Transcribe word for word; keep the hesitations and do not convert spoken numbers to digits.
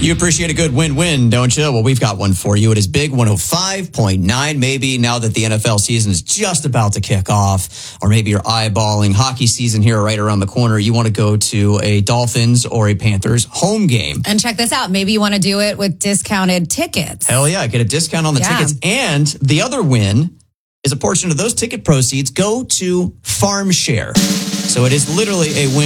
You appreciate a good win-win, don't you? Well, we've got one for you. It is Big one oh five point nine. Maybe now that the N F L season is just about to kick off, or maybe you're eyeballing hockey season here right around the corner, you want to go to a Dolphins or a Panthers home game. And check this out. Maybe you want to do it with discounted tickets. Hell yeah, get a discount on the Yeah. tickets. And the other win is a portion of those ticket proceeds go to Farm Share. So it is literally a win.